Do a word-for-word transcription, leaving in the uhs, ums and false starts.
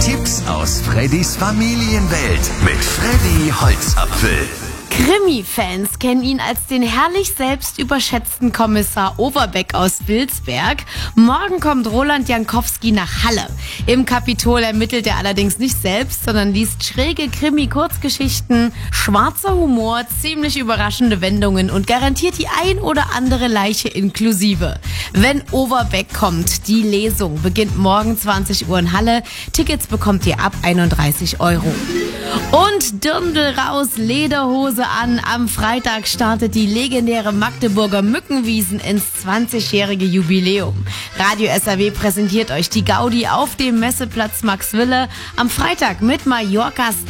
Tipps aus Freddys Familienwelt mit Freddy Holzapfel. Krimi-Fans kennen ihn als den herrlich selbst überschätzten Kommissar Overbeck aus Wilsberg. Morgen kommt Roland Jankowski nach Halle. Im Kapitol ermittelt er allerdings nicht selbst, sondern liest schräge Krimi-Kurzgeschichten, schwarzer Humor, ziemlich überraschende Wendungen und garantiert die ein oder andere Leiche inklusive. Wenn Overbeck kommt, die Lesung beginnt morgen zwanzig Uhr in Halle. Tickets bekommt ihr ab einunddreißig Euro. Und Dirndl raus, Lederhose an. Am Freitag startet die legendäre Magdeburger Mückenwiesen ins zwanzigjährige Jubiläum. Radio S R W präsentiert euch die Gaudi auf dem Messeplatz Maxwille am Freitag mit Mallorca